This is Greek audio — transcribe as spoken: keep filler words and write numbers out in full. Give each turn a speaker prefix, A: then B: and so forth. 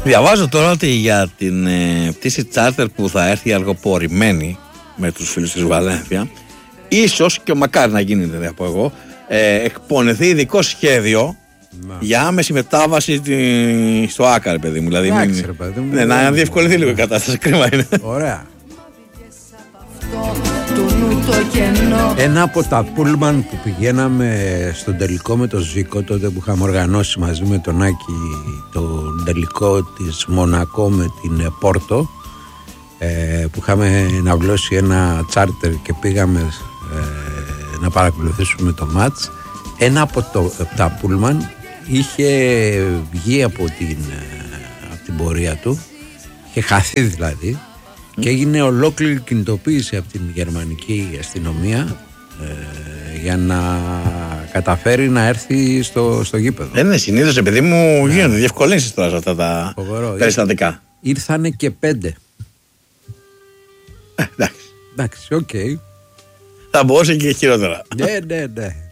A: Διαβάζω τώρα ότι για την ε, πτήση τσάρτερ που θα έρθει αργοπορημένη με τους φίλους της Βαλένθια, ίσως και μακάρι να γίνει, δεν θα πω εγώ, ε, εκπονηθεί ειδικό σχέδιο να. για άμεση μετάβαση τη, στο Άκα, παιδί μου. Δηλαδή,
B: Άξε,
A: μην,
B: ρε, παιδί μου,
A: ναι, να διευκολυνθεί λίγο η κατάσταση. Κρίμα είναι.
B: Ωραία. Ένα από τα πούλμαν που πηγαίναμε στον τελικό με τον Ζήκο, τότε που είχαμε οργανώσει μαζί με τον Άκη τον τελικό της Μονακό με την Πόρτο, ε, που είχαμε ναυλώσει ένα τσάρτερ και πήγαμε ε, να παρακολουθήσουμε το μάτς, ένα από, το, από τα πούλμαν είχε βγει από την, από την πορεία του, είχε χαθεί δηλαδή, mm. και έγινε ολόκληρη κινητοποίηση από την γερμανική αστυνομία ε, για να καταφέρει να έρθει στο, στο γήπεδο.
A: Δεν είναι συνήθως, επειδή μου γίνονται διευκολύνσεις τώρα σε αυτά τα Φοβερό. περιστατικά.
B: Ήρθανε και πέντε.
A: Ε, εντάξει.
B: Εντάξει, οκ. Okay.
A: Θα μπορούσε και χειρότερα.
B: Ναι, ναι, ναι.